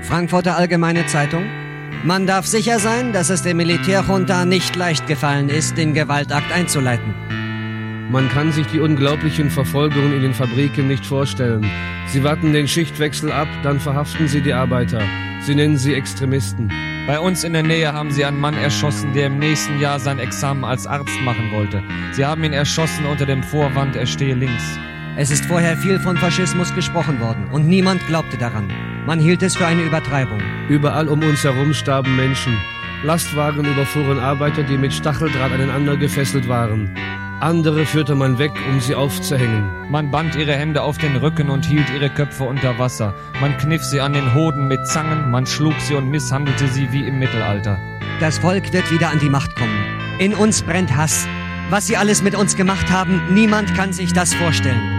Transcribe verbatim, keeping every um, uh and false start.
Frankfurter Allgemeine Zeitung. Man darf sicher sein, dass es der Militärjunta nicht leicht gefallen ist, den Gewaltakt einzuleiten. Man kann sich die unglaublichen Verfolgungen in den Fabriken nicht vorstellen. Sie warten den Schichtwechsel ab, dann verhaften sie die Arbeiter. Sie nennen sie Extremisten. Bei uns in der Nähe haben sie einen Mann erschossen, der im nächsten Jahr sein Examen als Arzt machen wollte. Sie haben ihn erschossen unter dem Vorwand, er stehe links. Es ist vorher viel von Faschismus gesprochen worden und niemand glaubte daran. Man hielt es für eine Übertreibung. Überall um uns herum starben Menschen. Lastwagen überfuhren Arbeiter, die mit Stacheldraht aneinander gefesselt waren. Andere führte man weg, um sie aufzuhängen. Man band ihre Hände auf den Rücken und hielt ihre Köpfe unter Wasser. Man kniff sie an den Hoden mit Zangen, man schlug sie und misshandelte sie wie im Mittelalter. Das Volk wird wieder an die Macht kommen. In uns brennt Hass. Was sie alles mit uns gemacht haben, niemand kann sich das vorstellen.